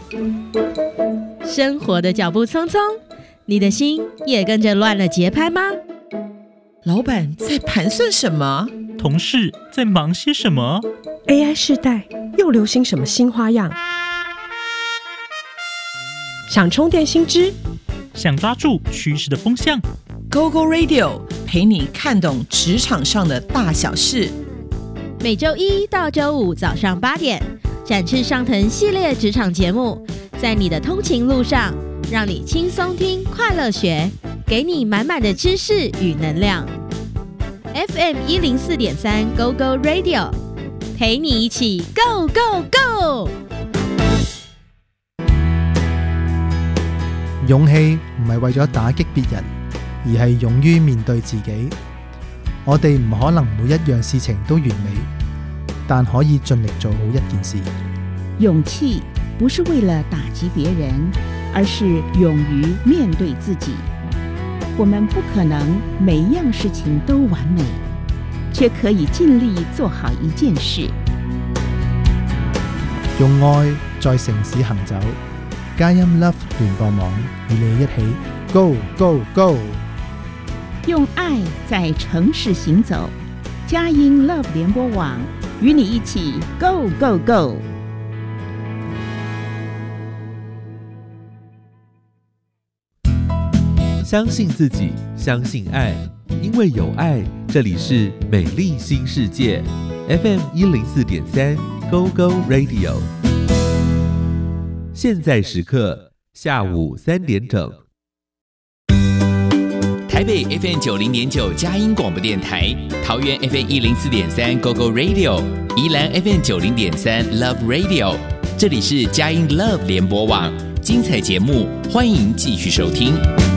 生活的脚步匆匆，你的心也跟着乱了节拍吗？ 老板在盘算什么？ 同事在忙些什么？ AI 世代又流行什么新花样？想充电新知， 想抓住趋势的风向， GoGo Radio 陪你看懂职场上的大小事。 每周一到周五早上8点，展翅上腾系列职场节目，在你的通勤路上，让你轻松听，快乐学，给你满满的知识与能量。FM 104.3 GoGo Radio， 陪你一起 Go Go Go！ 勇氣唔係為咗打擊別人，而係勇於面對自己。我哋唔可能每一樣事情都完美，但可以盡力做好一件事。 勇氣不是為了打擊別人，而是勇於面對自己。我們不可能每一樣事情都完美，卻可以盡力做好一件事。 用愛在城市行走，佳音 Love 聯播網與你一起 Go Go Go！ 用愛在城市行走，佳音 Love 聯播網與你一起 Go Go Go！ 相信自己，相信爱，因为有爱，这里是美丽新世界 FM 104.3 GoGo Radio。现在时刻下午3点整。 台北 FM 90.9佳音广播电台，桃园 FM 104.3 GoGo Radio， 宜兰 FM 90.3 Love Radio， 这里是佳音 Love 联播网，精彩节目欢迎继续收听。